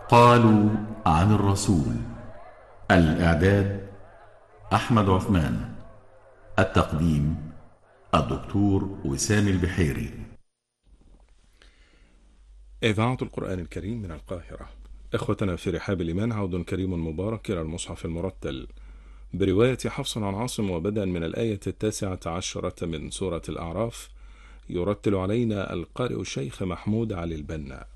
قالوا عن الرسول. الإعداد أحمد عثمان. التقديم الدكتور وسام البحيري. إذاعة القرآن الكريم من القاهرة. إخوتنا في رحاب الإيمان، عود كريم مبارك إلى المصحف المرتل برواية حفص عن عاصم، وبدءا من الآية 19 من سورة الأعراف. يرتل علينا القارئ الشيخ محمود علي البنا.